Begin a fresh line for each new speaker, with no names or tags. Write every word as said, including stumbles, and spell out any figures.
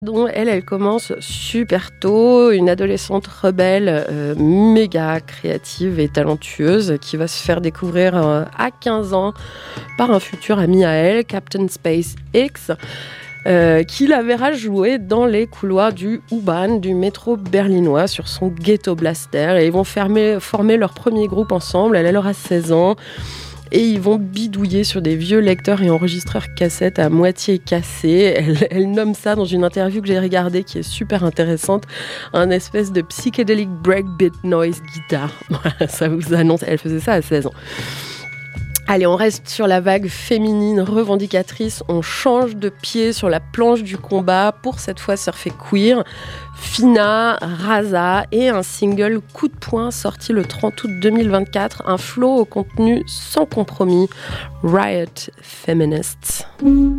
dont elle, elle commence super tôt, une adolescente rebelle, euh, méga créative et talentueuse, qui va se faire découvrir euh, à quinze ans par un futur ami à elle, Captain Space X, euh, qui la verra jouer dans les couloirs du U-Bahn, du métro berlinois, sur son Ghetto Blaster. Et ils vont fermer, former leur premier groupe ensemble. Elle, elle aura seize ans. Et ils vont bidouiller sur des vieux lecteurs et enregistreurs cassettes à moitié cassés. Elle, elle nomme ça dans une interview que j'ai regardée, qui est super intéressante, un espèce de psychedelic breakbeat noise guitar. Voilà, ça vous annonce. Elle faisait ça à seize ans. Allez, on reste sur la vague féminine revendicatrice. On change de pied sur la planche du combat pour cette fois surfer queer. Fina, Raza et un single coup de poing sorti le trente août deux mille vingt-quatre. Un flow au contenu sans compromis. Riot Feminists.